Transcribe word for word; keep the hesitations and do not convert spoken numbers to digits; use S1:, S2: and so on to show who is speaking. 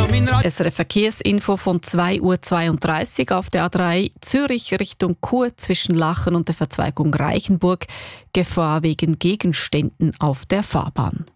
S1: S R F Verkehrsinfo von zwei Uhr zweiunddreißig auf der A drei Zürich Richtung Chur zwischen Lachen und der Verzweigung Reichenburg. Gefahr wegen Gegenständen auf der Fahrbahn.